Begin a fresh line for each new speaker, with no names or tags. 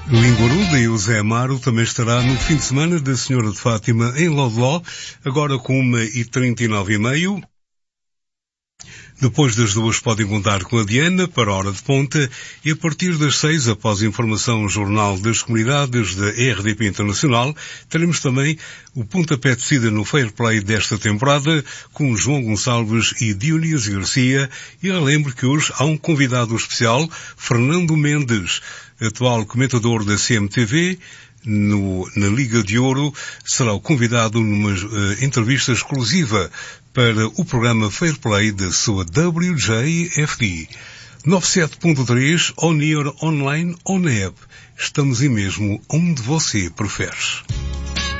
Linguaruda e o Zé Amaro também estará no fim de semana da Senhora de Fátima em Lodló, agora com 1h39,5. Depois das 2 podem contar com a Diana para a hora de ponta e a partir das 6, após a informação Jornal das Comunidades da RDP Internacional, teremos também o pontapé de saída no Fair Play desta temporada com João Gonçalves e Dionísio Garcia. E relembro que hoje há um convidado especial, Fernando Mendes, atual comentador da CMTV, na Liga de Ouro, será o convidado numa entrevista exclusiva para o programa Fair Play da sua WJFD. 97.3 On Air Online On App. Estamos aí mesmo onde você prefere.